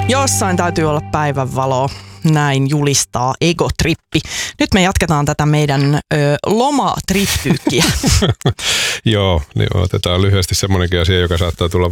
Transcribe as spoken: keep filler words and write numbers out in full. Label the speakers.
Speaker 1: Jossain täytyy olla päivänvaloa, näin julistaa Egotrippi. Nyt me jatketaan tätä meidän ö, lomatrippyykkiä.
Speaker 2: Joo, niin otetaan lyhyesti semmoinenkin asia, joka saattaa tulla